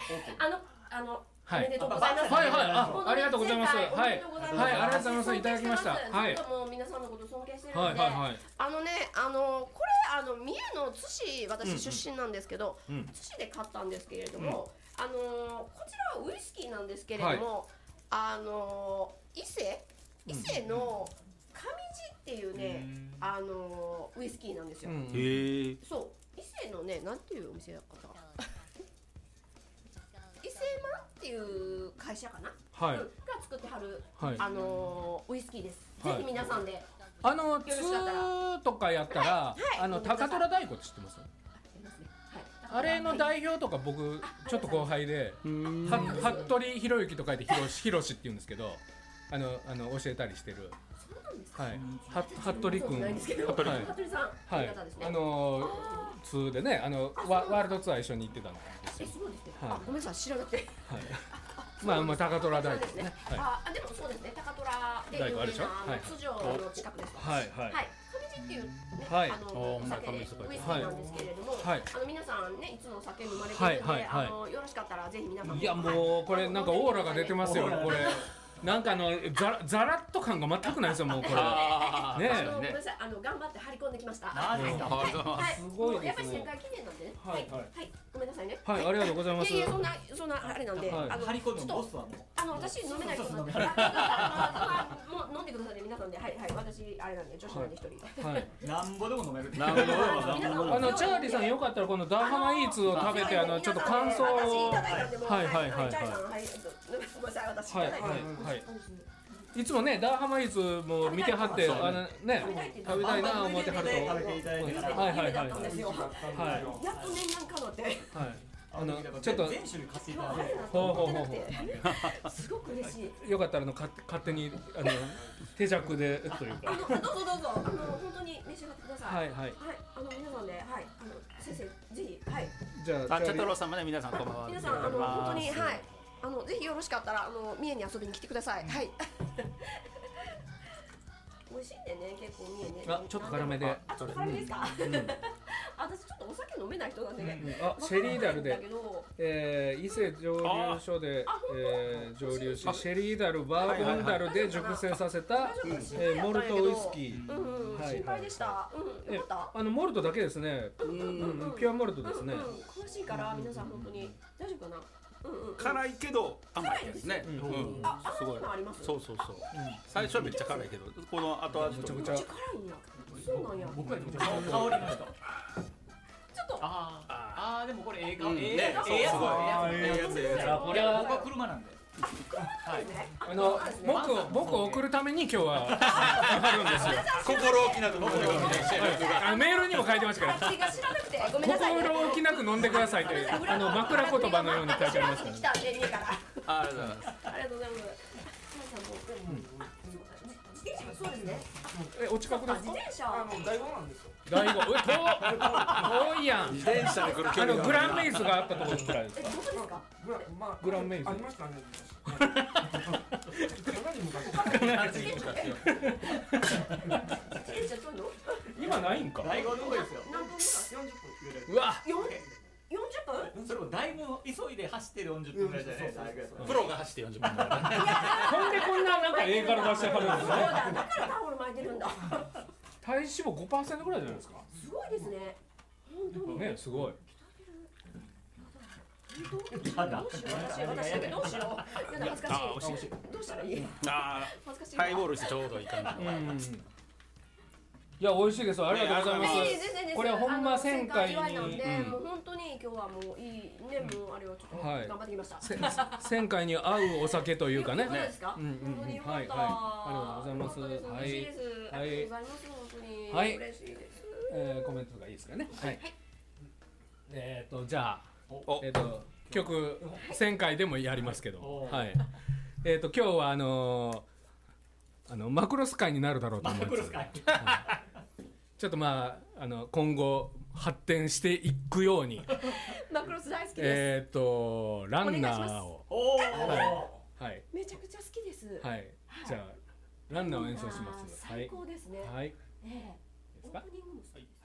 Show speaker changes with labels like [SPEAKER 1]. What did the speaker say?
[SPEAKER 1] おめでとうございます。
[SPEAKER 2] はいはいありがとうございます。はい
[SPEAKER 1] はいありがとうございます。
[SPEAKER 2] いただきました。はい。
[SPEAKER 1] ずっともう皆さんのこと尊敬してるんで、
[SPEAKER 2] はいはいはい。
[SPEAKER 1] これ三重の津市、私出身なんですけど、津市で買ったんですけれども、こちらはウイスキーなんですけれども、伊勢の上地っていうね、ウイスキーなんですよ。そう伊勢のね、なんていうお店だったかな。伊勢マンっていう会社かな、が作ってはる、ウイスキーです。ぜひ皆さんで
[SPEAKER 2] 通とかやったら高虎太鼓って知ってます？あれの代表とか僕ちょっと後輩で服部博之と書いてひろしって言うんですけど、教えたりしてる。はい、服部君、服部さん、はい、通でね、ワールドツアー一緒に行ってたんですよ。
[SPEAKER 1] そうですね。ごめんなさい、知らなくて。
[SPEAKER 2] まあ高虎大鼓ね。
[SPEAKER 1] でもそうですね、高虎で有名な津城の近くです。はいはい。上地っていうね、お酒でウイスキーなんですけれども、皆さんね、いつもお酒飲まれてるので、よろしかったらぜひ皆さん。
[SPEAKER 2] いやもうこれなんかオーラが出てますよこれ。なんかザラッと感が全くないですよもうこれ。ねえ。
[SPEAKER 1] ごめんなさい、頑張って張り込んできました。
[SPEAKER 2] すごいですね。
[SPEAKER 1] やっぱり1000回記念なんでね。はいごめんなさいね。
[SPEAKER 2] はい、ありがとうございます。
[SPEAKER 1] いやいやそんなあれなんで、
[SPEAKER 3] 張り込んでボスはもう
[SPEAKER 1] 私飲めない人なんで、もう飲んでくださいね皆さんで。はい私あれなんで女子なんで一人。はい。
[SPEAKER 3] なんぼでも飲める。
[SPEAKER 2] チャーリーさんよかったらこのダーハマイーツを食べてちょっと感想を。はいはいはい。
[SPEAKER 1] ごめんなさい私いただいて。
[SPEAKER 2] いつもね、ダーハマイーツも見てはって、ね、食べたいな思ってはると。
[SPEAKER 3] 食べていただいてから。
[SPEAKER 1] はいはいはい。やっと念願かなって。はい。
[SPEAKER 3] ちょっと全種類買っていただいて。
[SPEAKER 1] すごく嬉しい。
[SPEAKER 2] よかったら勝手に手酌でというか。
[SPEAKER 1] どうぞ本当に召し上がってください。
[SPEAKER 2] はいはい。
[SPEAKER 1] 皆さんで先生ぜひはい。
[SPEAKER 4] じゃあ茶太郎さんまで皆さんこんばんは。
[SPEAKER 1] 皆さん本当にはい。ぜひよろしかったら三重に遊びに来てください。はい。美味しいんでね、結構三重ね。
[SPEAKER 2] ちょっと辛めで。
[SPEAKER 1] ちょっと辛めですか。私ちょっとお酒飲めない人なんでね。
[SPEAKER 2] シェリーダルで伊勢蒸留所で蒸留し、シェリーダルバーボンダルで熟成させたモルトウイスキー。
[SPEAKER 1] 心配でした。よかった。
[SPEAKER 2] モルトだけですね。ピュアモルトですね。
[SPEAKER 1] 詳しいから皆さん本当に大丈夫かな。
[SPEAKER 4] 辛いけど甘いですね。
[SPEAKER 1] すごい。あります。
[SPEAKER 4] そう。最初はめっちゃ辛いけど、この後味と
[SPEAKER 1] めっちゃ辛いんや。そうなんや。
[SPEAKER 3] 僕は香りの人。ちょっとでもこれええか。ええやつ。これは僕は車なんで。
[SPEAKER 2] 僕を送るために今日はあるんですよ。
[SPEAKER 4] 心置きなく飲んでください。
[SPEAKER 2] メールにも書いてましたから。心置きなく飲んでくださいという枕言葉のように書いてありますから。
[SPEAKER 4] ありがとうございます。
[SPEAKER 1] ありがとうございます。そうですね。
[SPEAKER 2] お近くですか？
[SPEAKER 1] 自転車。
[SPEAKER 5] 大悟なんですよ。
[SPEAKER 2] 大悟。遠いやん。
[SPEAKER 4] 自転車で来る距離が。
[SPEAKER 2] グランメイズがあったところくらい。
[SPEAKER 1] どこですか？
[SPEAKER 2] グランメイズ。
[SPEAKER 5] ありましたね。
[SPEAKER 2] 今ないんか。
[SPEAKER 3] 大悟のとこですよ。
[SPEAKER 1] 何分ぐらい？
[SPEAKER 2] うわ。
[SPEAKER 1] 40分？
[SPEAKER 3] それもだいぶ急いで走ってる40分ぐらいじゃないですか。
[SPEAKER 4] プロが走って40分ぐらい。
[SPEAKER 2] ほんでこんななんか映画の出してはるんですね。
[SPEAKER 1] だからタオル巻いてるんだ。
[SPEAKER 2] 体脂肪 5% ぐらいじゃないですか。
[SPEAKER 1] すごいですね。本当に。
[SPEAKER 2] ね、すごい。
[SPEAKER 1] どうしよう。私どうしよう。恥ずかしい。どうしたらいい？恥ずかしい。
[SPEAKER 4] ハイボールしてちょうどいい感じ。
[SPEAKER 2] いや美味しいです。ありがとうございます。これはほんま1000回
[SPEAKER 1] にもう本当に今日はもういいね、もうあれをちょっと頑張ってきました。
[SPEAKER 2] 1000回に合うお酒というかね。
[SPEAKER 1] そうですか？本当によかった。
[SPEAKER 2] ありがとうございます。
[SPEAKER 1] 嬉しいです。ありがとうございます。本当に嬉しいです。
[SPEAKER 2] コメントがいいですかね。はい。じゃあ曲1000回でもやりますけど、はい。今日はマクロス会になるだろうと思います。ちょっと今後発展していくように
[SPEAKER 1] マクロス大好きです。
[SPEAKER 2] ランナーを
[SPEAKER 1] はいめちゃくちゃ好きです。
[SPEAKER 2] はい。じゃあランナーを演奏します。
[SPEAKER 1] 最高ですね。
[SPEAKER 2] はい。
[SPEAKER 1] オープニングも好きです。